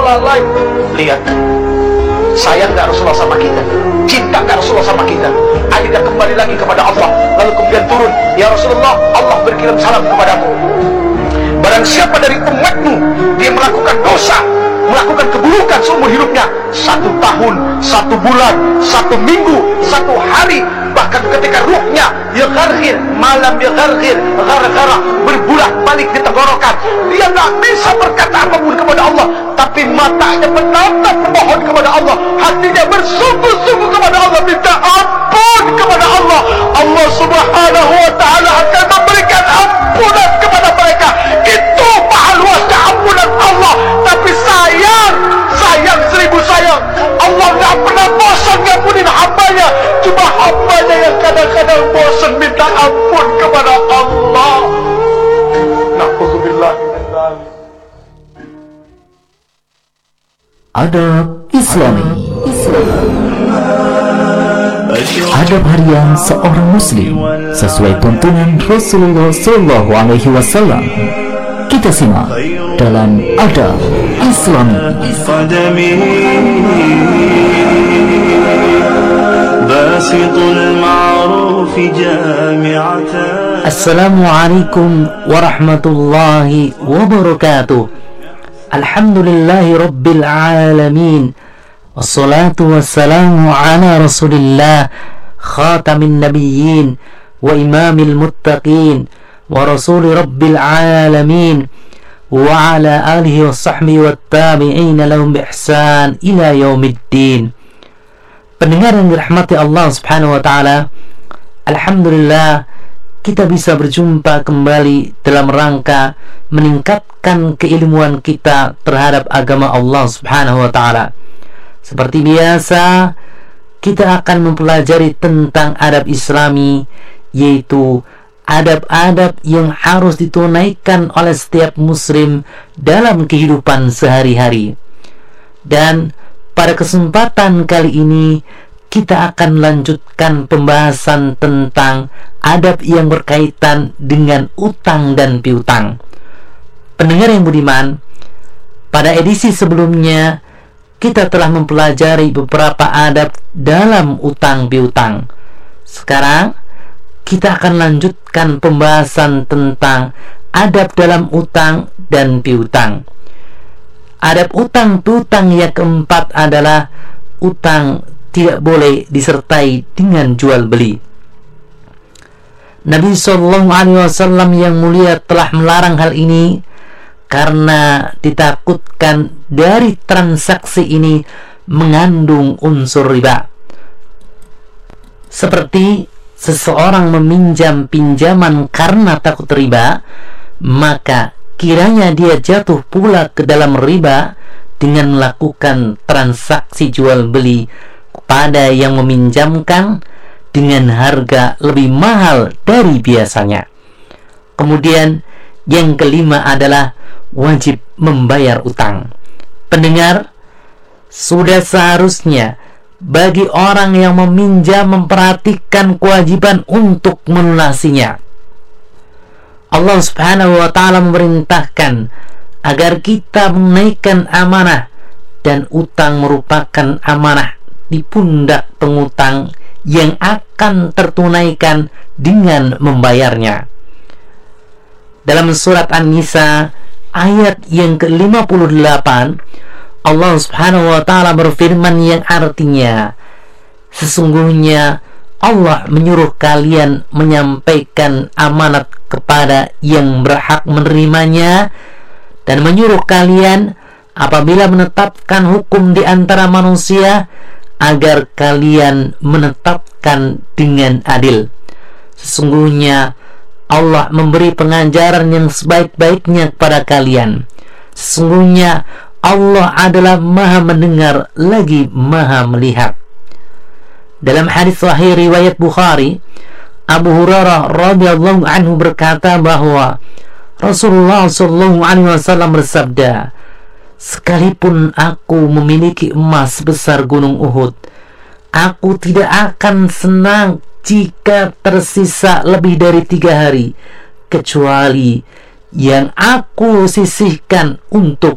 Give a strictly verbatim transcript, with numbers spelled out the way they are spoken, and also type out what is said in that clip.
lalai. Lihat, sayang gak Rasulullah sama kita, cinta gak Rasulullah sama kita. Akhirnya kembali lagi kepada Allah, lalu kemudian turun, ya Rasulullah, Allah berkirim salam kepadamu. Barang siapa dari umatmu dia melakukan dosa, melakukan keburukan seumur hidupnya, satu tahun, satu bulan, satu minggu, satu hari, bahkan ketika ruhnya yagharghir, malam yagharghir, gara-gara berbulat balik di tenggorokan, dia tak bisa berkata apapun kepada Allah, tapi matanya menatap memohon kepada Allah, hatinya bersungguh-sungguh kepada Allah, minta ampun kepada Allah. Allah Subhanahu wa ta'ala akan memberikan ampunan kepada mereka. Itu maha luasnya ampunan Allah. Tapi sayang, sayang seribu sayang, Allah gak pernah bosan ngampunin hambanya. Cuma hambanya yang kadang-kadang bosan minta ampun kepada Allah. Na'udzubillah min dzalik. Adab Islami. Adab harian seorang muslim sesuai tuntunan Rasulullah Shallallahu Alaihi Wasallam. Kita simak dalam Adab Islami. Assalamualaikum warahmatullahi wabarakatuh. Alhamdulillahi rabbil alamin. Wassalatu wassalamu ala rasulillah khatamin nabiyyin wa imamil muttaqin wa rasuli rabbil alamin wa ala alihi wa sahbihi wa tabi'ina lahum bi ihsan ila yaumiddin. Pendengar yang dirahmati Allah subhanahu wa ta'ala, alhamdulillah kita bisa berjumpa kembali dalam rangka meningkatkan keilmuan kita terhadap agama Allah subhanahu wa ta'ala. Seperti biasa, kita akan mempelajari tentang adab Islami, yaitu adab-adab yang harus ditunaikan oleh setiap muslim dalam kehidupan sehari-hari. Dan pada kesempatan kali ini, kita akan lanjutkan pembahasan tentang adab yang berkaitan dengan utang dan piutang. Pendengar yang budiman, pada edisi sebelumnya kita telah mempelajari beberapa adab dalam utang piutang. Sekarang kita akan lanjutkan pembahasan tentang adab dalam utang dan piutang. Adab utang piutang yang keempat adalah utang tidak boleh disertai dengan jual beli. Nabi Shallallahu Alaihi Wasallam yang mulia telah melarang hal ini karena ditakutkan dari transaksi ini mengandung unsur riba. Seperti seseorang meminjam pinjaman karena takut riba, maka kiranya dia jatuh pula ke dalam riba dengan melakukan transaksi jual beli kepada yang meminjamkan dengan harga lebih mahal dari biasanya. Kemudian yang kelima adalah wajib membayar utang. Pendengar, sudah seharusnya bagi orang yang meminjam memperhatikan kewajiban untuk melunasinya. Allah subhanahu wa ta'ala memerintahkan agar kita menunaikan amanah, dan utang merupakan amanah di pundak pengutang yang akan tertunaikan dengan membayarnya. Dalam surat An-Nisa ayat yang ke lima puluh delapan, Allah subhanahu wa ta'ala berfirman yang artinya, sesungguhnya Allah menyuruh kalian menyampaikan amanat kepada yang berhak menerimanya, dan menyuruh kalian apabila menetapkan hukum di antara manusia agar kalian menetapkan dengan adil. Sesungguhnya Allah memberi pengajaran yang sebaik-baiknya kepada kalian. Sesungguhnya Allah adalah maha mendengar lagi maha melihat. Dalam hadis sahih riwayat Bukhari, Abu Hurairah radhiyallahu anhu berkata bahwa Rasulullah shallallahu alaihi wasallam bersabda, sekalipun aku memiliki emas sebesar gunung Uhud, aku tidak akan senang jika tersisa lebih dari tiga hari, kecuali yang aku sisihkan untuk